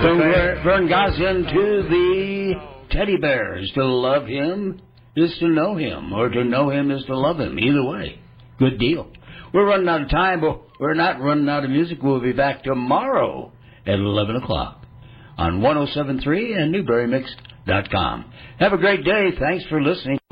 Vern Gosselin to the Teddy Bears. To love him is to know him, or to know him is to love him. Either way, good deal. We're running out of time, but we're not running out of music. We'll be back tomorrow at 11 o'clock on 107.3 and NewberryMix.com. Have a great day. Thanks for listening.